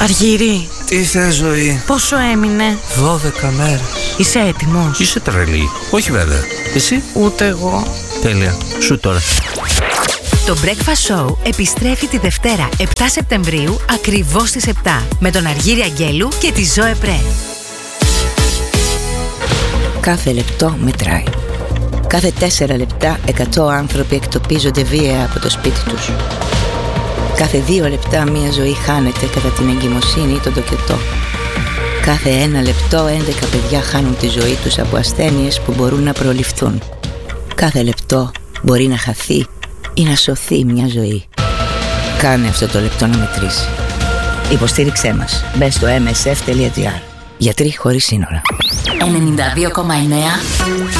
Αργύρι. Τι θες, ζωή? Πόσο έμεινε? 12 μέρες. Είσαι έτοιμος? Είσαι τρελή? Όχι βέβαια. Εσύ? Ούτε εγώ. Τέλεια. Σου τώρα. Το Breakfast Show επιστρέφει τη Δευτέρα 7 Σεπτεμβρίου ακριβώς στις 7 με τον Αργύρη Αγγέλου και τη Ζωέ Πρέ. Κάθε λεπτό μετράει. Κάθε 4 λεπτά 100 άνθρωποι εκτοπίζονται βία από το σπίτι τους. Κάθε 2 λεπτά μια ζωή χάνεται κατά την εγκυμοσύνη ή τον τοκετό. Κάθε 1 λεπτό 11 παιδιά χάνουν τη ζωή τους από ασθένειες που μπορούν να προληφθούν. Κάθε λεπτό μπορεί να χαθεί ή να σωθεί μια ζωή. Κάνε αυτό το λεπτό να μετρήσει. Υποστήριξέ μας. Μπες στο msf.gr. Γιατροί χωρίς σύνορα. 92,9